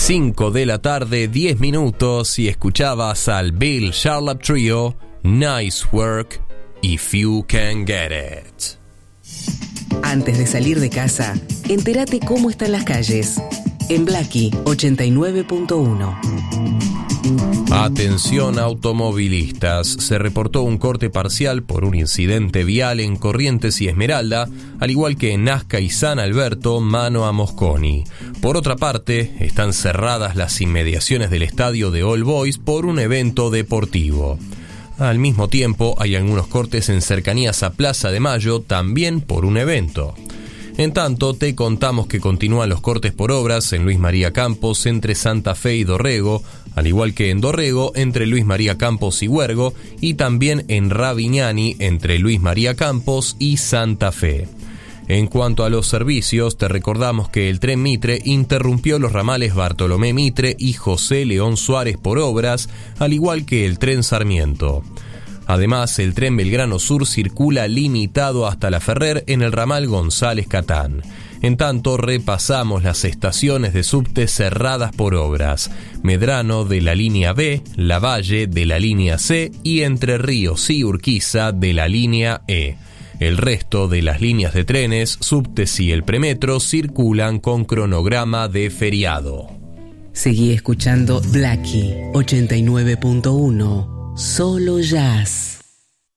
5 de la tarde, 10 minutos, y escuchabas al Bill Charlap Trio, Nice Work, If You Can Get It. Antes de salir de casa, entérate cómo están las calles. En Blackie 89.1. Atención automovilistas, se reportó un corte parcial por un incidente vial en Corrientes y Esmeralda, al igual que en Nazca y San Alberto, mano a Mosconi. Por otra parte, están cerradas las inmediaciones del estadio de All Boys por un evento deportivo. Al mismo tiempo, hay algunos cortes en cercanías a Plaza de Mayo, también por un evento. En tanto, te contamos que continúan los cortes por obras en Luis María Campos entre Santa Fe y Dorrego, al igual que en Dorrego entre Luis María Campos y Huergo, y también en Ravignani entre Luis María Campos y Santa Fe. En cuanto a los servicios, te recordamos que el tren Mitre interrumpió los ramales Bartolomé Mitre y José León Suárez por obras, al igual que el tren Sarmiento. Además, el tren Belgrano Sur circula limitado hasta La Ferrer en el ramal González Catán. En tanto, repasamos las estaciones de subte cerradas por obras: Medrano de la línea B, Lavalle de la línea C y Entre Ríos y Urquiza de la línea E. El resto de las líneas de trenes, subtes y el premetro circulan con cronograma de feriado. Seguí escuchando Blackie 89.1. Solo jazz.